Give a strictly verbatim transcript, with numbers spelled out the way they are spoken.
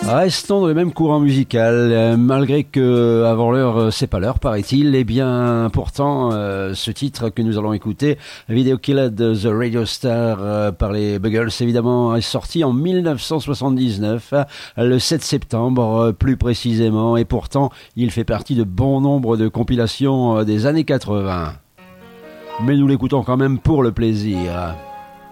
Restons dans le même courant musical, euh, malgré que avant l'heure, euh, c'est pas l'heure, paraît-il. Eh bien, pourtant, euh, ce titre que nous allons écouter, Video Killed de The Radio Star euh, par les Buggles, évidemment, est sorti en dix-neuf cent soixante-dix-neuf, euh, le sept septembre, euh, plus précisément. Et pourtant, il fait partie de bon nombre de compilations euh, des années quatre-vingts. Mais nous l'écoutons quand même pour le plaisir.